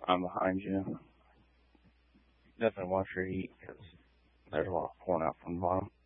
I'm behind you. Definitely watch your heat because there's a lot of pouring out from the bottom.